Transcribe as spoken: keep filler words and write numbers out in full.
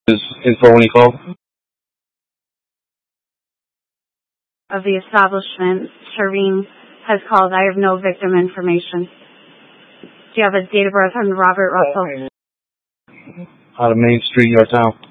his info when he called? Of the establishment, Shireen has called. I have no victim information. Do you have a date of birth on Robert Russell? Out of Main Street, your town.